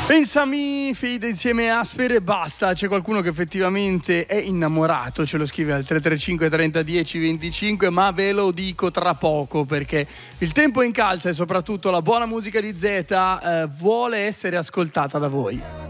Pensami, Fade insieme a Sfere e basta. C'è qualcuno che effettivamente è innamorato, ce lo scrive al 335 30 10 25, ma ve lo dico tra poco perché il tempo in calza e soprattutto la buona musica di Z vuole essere ascoltata da voi.